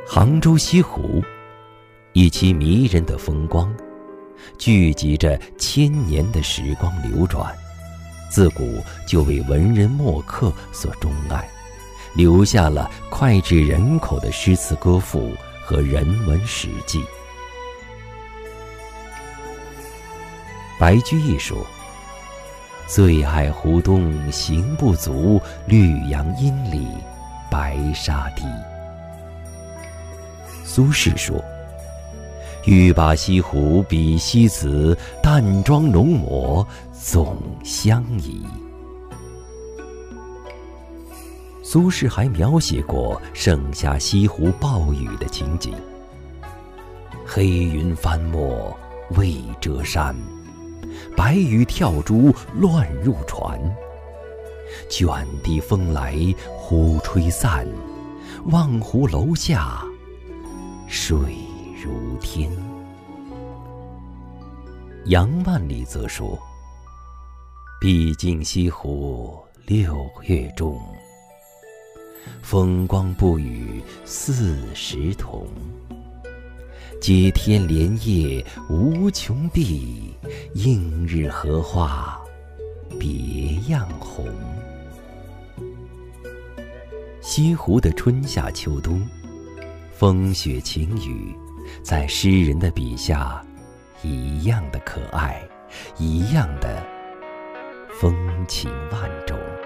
杭州西湖，一期迷人的风光，聚集着千年的时光流转，自古就为文人墨客所钟爱，留下了脍炙人口的诗词歌赋和人文史记。白居易说：“最爱湖东行不足，绿杨阴里白沙堤。”苏轼说：“欲把西湖比西子，淡妆浓抹总相宜。”苏轼还描写过盛夏西湖暴雨的情景：“黑云翻墨未遮山，白雨跳珠乱入船。卷地风来忽吹散，望湖楼下水如天。”杨万里则说：“毕竟西湖6月中，风光不与40同。接天莲叶无穷碧，映日荷花别样红。”西湖的春夏秋冬，风雪晴雨，在诗人的笔下一样的可爱，一样的风情万种。